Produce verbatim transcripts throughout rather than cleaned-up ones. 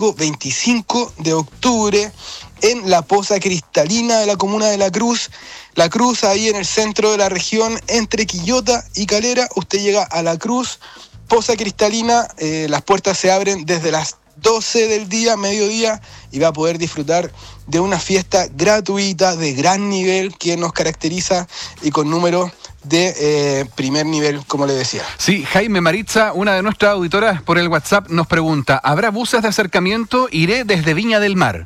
domingo veinticinco de octubre en la Poza Cristalina de la comuna de La Cruz. La Cruz, ahí en el centro de la región, entre Quillota y Calera. Usted llega a La Cruz, Poza Cristalina, eh, las puertas se abren desde las doce del día, mediodía, y va a poder disfrutar de una fiesta gratuita de gran nivel que nos caracteriza y con números de eh, primer nivel, como le decía. Sí, Jaime Maritza, una de nuestras auditoras por el WhatsApp, nos pregunta, ¿habrá buses de acercamiento? Iré desde Viña del Mar.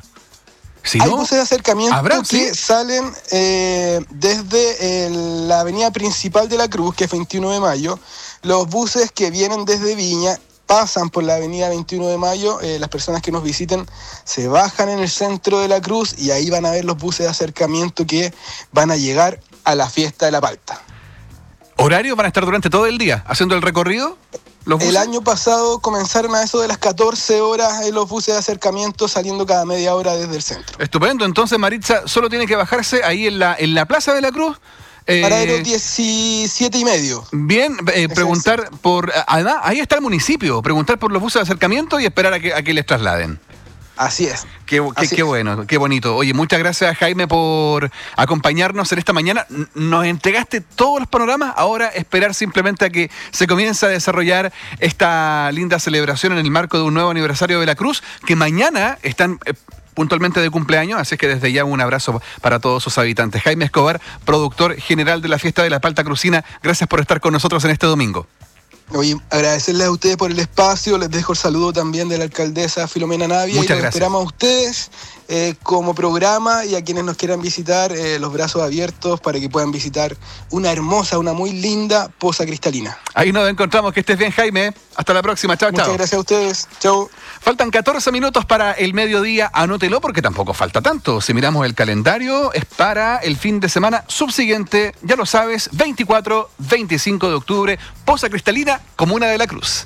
Si Hay no, buses de acercamiento ¿habrá? que ¿Sí? salen eh, desde el, la avenida principal de La Cruz, que es veintiuno de mayo. Los buses que vienen desde Viña pasan por la avenida veintiuno de mayo, eh, las personas que nos visiten se bajan en el centro de La Cruz y ahí van a ver los buses de acercamiento que van a llegar a la fiesta de la palta. ¿Horario? ¿Van a estar durante todo el día haciendo el recorrido? ¿Los buses? El año pasado comenzaron a eso de las catorce horas en los buses de acercamiento saliendo cada media hora desde el centro. Estupendo, entonces Maritza solo tiene que bajarse ahí en la, en la Plaza de la Cruz. Eh, Paradero diecisiete y medio. Bien, eh, preguntar por... Además, ahí está el municipio, preguntar por los buses de acercamiento y esperar a que, a que les trasladen. Así es. Qué, qué, Así qué es. bueno, qué bonito. Oye, muchas gracias, Jaime, por acompañarnos en esta mañana. N- Nos entregaste todos los panoramas. Ahora esperar simplemente a que se comience a desarrollar esta linda celebración en el marco de un nuevo aniversario de La Cruz, que mañana están eh, puntualmente de cumpleaños, así es que desde ya un abrazo para todos sus habitantes. Jaime Escobar, productor general de la Fiesta de la Palta Crucina, gracias por estar con nosotros en este domingo. Oye, agradecerles a ustedes por el espacio, les dejo el saludo también de la alcaldesa Filomena Navia. Muchas y los gracias. esperamos a ustedes eh, como programa y a quienes nos quieran visitar, eh, los brazos abiertos para que puedan visitar una hermosa, una muy linda Poza Cristalina. Ahí nos encontramos, que estés bien, Jaime. Hasta la próxima, chao, Muchas chao. gracias a ustedes, chau. Faltan catorce minutos para el mediodía, anótelo porque tampoco falta tanto. Si miramos el calendario, es para el fin de semana subsiguiente, ya lo sabes, veinticuatro, veinticinco de octubre, Poza Cristalina, Comuna de La Cruz.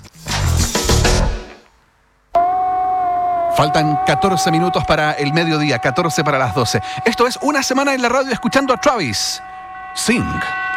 Faltan catorce minutos para el mediodía, catorce para las doce. Esto es Una Semana en la Radio escuchando a Travis. Sing.